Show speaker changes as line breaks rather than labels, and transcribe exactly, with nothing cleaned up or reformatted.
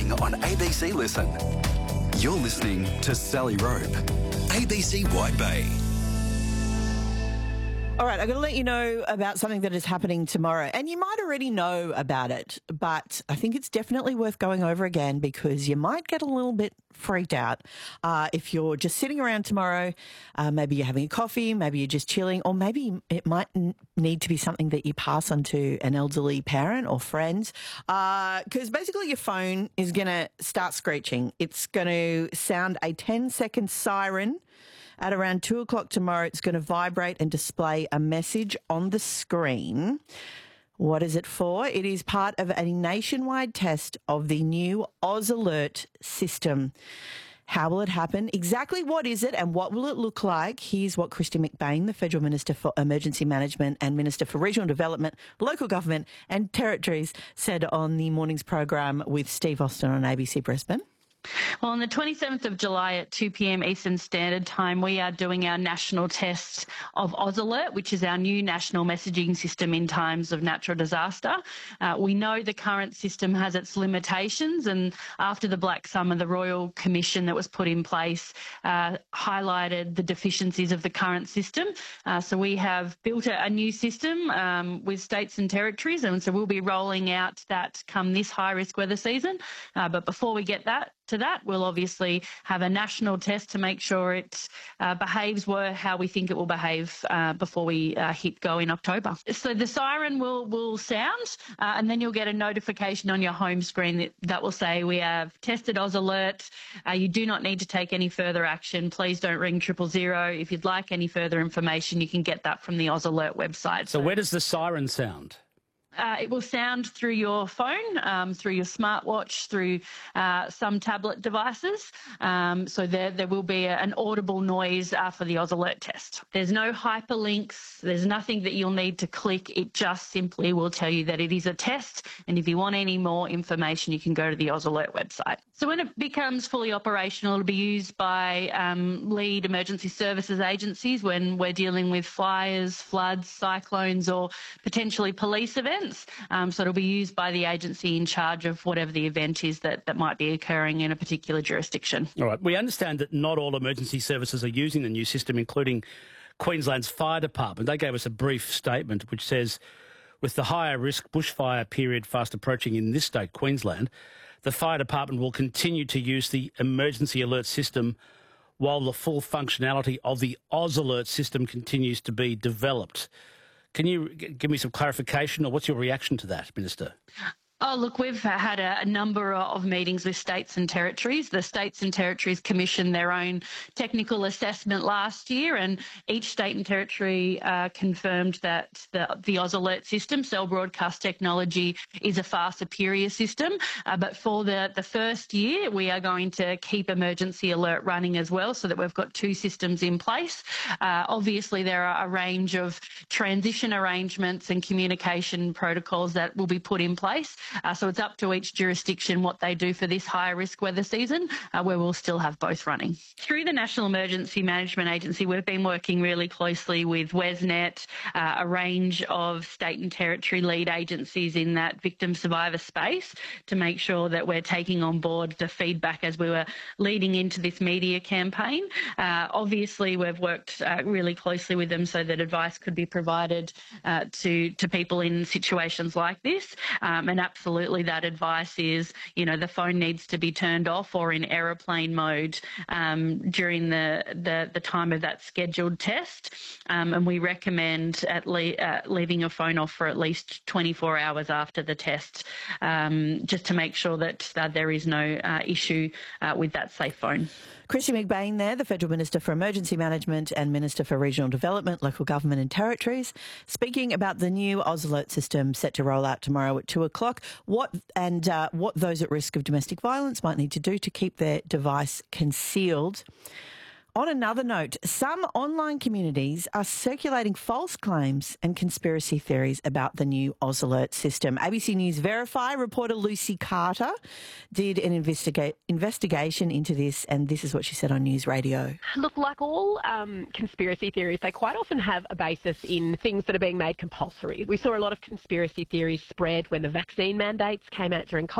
morning on A B C Listen. You're listening to Sally Rope, A B C White Bay.
All right, I'm going to let you know about something that is happening tomorrow. And you might already know about it, but I think it's definitely worth going over again because you might get a little bit freaked out uh, if you're just sitting around tomorrow. Uh, maybe you're having a coffee, maybe you're just chilling, or maybe it might n- need to be something that you pass on to an elderly parent or friend. Because uh, basically your phone is going to start screeching. It's going to sound a ten-second siren. At around two o'clock tomorrow, it's going to vibrate and display a message on the screen. What is it for? It is part of a nationwide test of the new Oz Alert system. How will it happen? Exactly what is it and what will it look like? Here's what Kristy McBain, the Federal Minister for Emergency Management and Minister for Regional Development, Local Government and Territories, said on the morning's program with Steve Austin on A B C Brisbane.
Well, on the twenty-seventh of July at two p.m. Eastern Standard Time, we are doing our national test of Oz Alert, which is our new national messaging system in times of natural disaster. Uh, we know the current system has its limitations, and after the Black Summer, the Royal Commission that was put in place uh, highlighted the deficiencies of the current system. Uh, so we have built a, a new system um, with states and territories, and so we'll be rolling out that come this high-risk weather season. Uh, but before we get that, to that, we'll obviously have a national test to make sure it uh, behaves were how we think it will behave uh, before we uh, hit go in October. So the siren will will sound, uh, and then you'll get a notification on your home screen that, that will say we have tested Oz Alert. Uh, you do not need to take any further action. Please don't ring triple zero. If you'd like any further information, you can get that from the Oz Alert website.
So, so where does the siren sound?
Uh, it will sound through your phone, um, through your smartwatch, through uh, some tablet devices. Um, so there, there will be a, an audible noise uh, for the Oz Alert test. There's no hyperlinks. There's nothing that you'll need to click. It just simply will tell you that it is a test. And if you want any more information, you can go to the Oz Alert website. So when it becomes fully operational, it'll be used by um, lead emergency services agencies when we're dealing with fires, floods, cyclones, or potentially police events. Um, so it'll be used by the agency in charge of whatever the event is that, that might be occurring in a particular jurisdiction.
All right. We understand that not all emergency services are using the new system, including Queensland's Fire Department. They gave us a brief statement which says, with the higher risk bushfire period fast approaching in this state, Queensland, the Fire Department will continue to use the emergency alert system while the full functionality of the Oz Alert system continues to be developed. Can you g- give me some clarification, or what's your reaction to that, Minister?
Oh, look, we've had a, a number of meetings with states and territories. The states and territories commissioned their own technical assessment last year, and each state and territory uh, confirmed that the, the Oz Alert system, cell broadcast technology, is a far superior system. Uh, but for the, the first year, we are going to keep emergency alert running as well, so that we've got two systems in place. Uh, obviously, there are a range of transition arrangements and communication protocols that will be put in place. Uh, so it's up to each jurisdiction what they do for this higher risk weather season, uh, where we'll still have both running. Through the National Emergency Management Agency, we've been working really closely with WesNet, uh, a range of state and territory lead agencies in that victim survivor space, to make sure that we're taking on board the feedback as we were leading into this media campaign. Uh, obviously, we've worked uh, really closely with them so that advice could be provided uh, to, to people in situations like this, um, and absolutely Absolutely, that advice is, you know, the phone needs to be turned off or in aeroplane mode um, during the, the the time of that scheduled test, um, and we recommend at le- uh, leaving your phone off for at least twenty-four hours after the test, um, just to make sure that uh, there is no uh, issue uh, with that safe phone.
Kristy McBain there, the Federal Minister for Emergency Management and Minister for Regional Development, Local Government and Territories, speaking about the new Oz Alert system set to roll out tomorrow at two o'clock, what and uh, what those at risk of domestic violence might need to do to keep their device concealed. On another note, some online communities are circulating false claims and conspiracy theories about the new Oz Alert system. A B C News Verify reporter Lucy Carter did an investigate, investigation into this, and this is what she said on News Radio.
Look, like all um, conspiracy theories, they quite often have a basis in things that are being made compulsory. We saw a lot of conspiracy theories spread when the vaccine mandates came out during COVID.